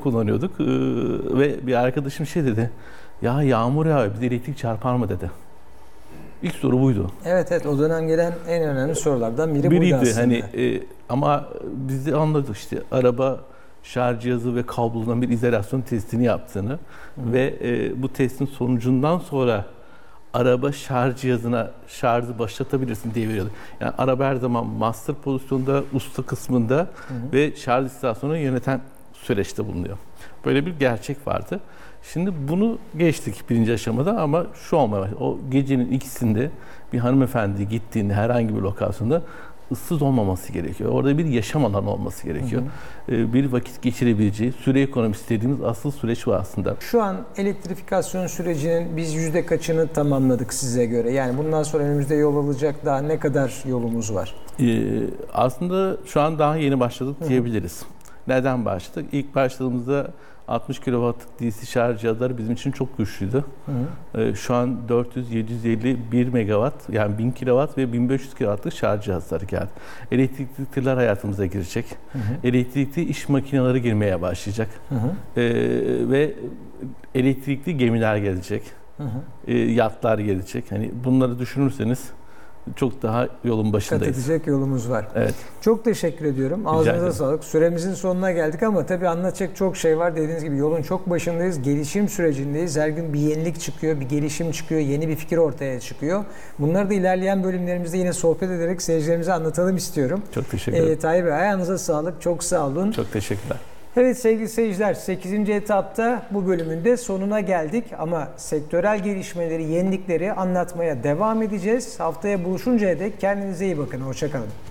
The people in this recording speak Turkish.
kullanıyorduk ve bir arkadaşım şey dedi. Ya yağmur yağıyor, bize elektrik çarpar mı dedi. İlk soru buydu. Evet, o dönem gelen en önemli sorulardan buydu aslında. Hani ama biz de anladık işte araba şarj cihazı ve kablonun bir izolasyon testini yaptığını ve bu testin sonucundan sonra araba şarj cihazına şarjı başlatabilirsin diye veriyordu. Yani araba her zaman master pozisyonda, usta kısmında ve şarj istasyonunu yöneten süreçte bulunuyor. Böyle bir gerçek vardı. Şimdi bunu geçtik birinci aşamada ama şu olmaya başladı. O gecenin ikisinde bir hanımefendi gittiğinde herhangi bir lokasyonda ıssız olmaması gerekiyor. Orada bir yaşam alanı olması gerekiyor. Bir vakit geçirebileceği, süre ekonomisi dediğimiz asıl süreç bu aslında. Şu an elektrifikasyon sürecinin biz yüzde kaçını tamamladık size göre? Yani bundan sonra önümüzde yol alacak daha ne kadar yolumuz var? Aslında şu an daha yeni başladık diyebiliriz. Neden başladık? İlk başladığımızda 60 kW'lık DC şarj cihazları bizim için çok güçlüydü. Şu an 400, 750, 1 MW yani 1000 kW ve 1500 kW'lık şarj cihazları geldi. Elektrikli tırlar hayatımıza girecek. Elektrikli iş makineleri girmeye başlayacak. Ve elektrikli gemiler gelecek. Yatlar gelecek. Hani bunları düşünürseniz çok daha yolun başındayız. Kat edecek yolumuz var. Evet. Çok teşekkür ediyorum. Ağzınıza sağlık. Süremizin sonuna geldik ama tabii anlatacak çok şey var. Dediğiniz gibi yolun çok başındayız. Gelişim sürecindeyiz. Her gün bir yenilik çıkıyor, bir gelişim çıkıyor, yeni bir fikir ortaya çıkıyor. Bunları da ilerleyen bölümlerimizde yine sohbet ederek seyircilerimize anlatalım istiyorum. Çok teşekkür ederim. Tahir Bey, ayağınıza sağlık. Çok sağ olun. Çok teşekkürler. Evet sevgili seyirciler, 8. etapta bu bölümün de sonuna geldik ama sektörel gelişmeleri, yenilikleri anlatmaya devam edeceğiz. Haftaya buluşuncaya dek kendinize iyi bakın. Hoşça kalın.